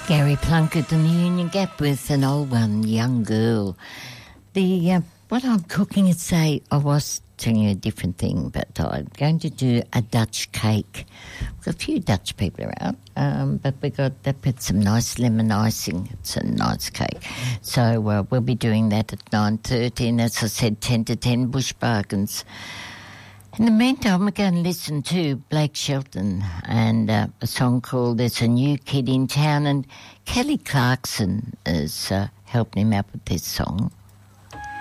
Gary Plunkett and the Union Gap with an old one, Young Girl. What I'm cooking is I was telling you a different thing, but I'm going to do a Dutch cake. We've got a few Dutch people around, but we got that with some nice lemon icing. It's a nice cake. So we'll be doing that at 9:30, and as I said, 10 to 10 Bush Bargains. In the meantime, we're going to listen to Blake Shelton and a song called There's a New Kid in Town, and Kelly Clarkson is helping him out with this song.